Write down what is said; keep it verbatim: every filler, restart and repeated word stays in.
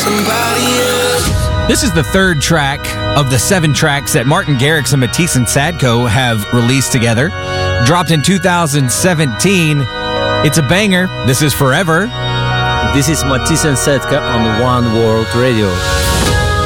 This is the third track of the seven tracks that Martin Garrix and Matisse and Sadko have released together. Dropped in two thousand seventeen. It's a banger. This is Forever. This is Matisse and Sadko on One World Radio.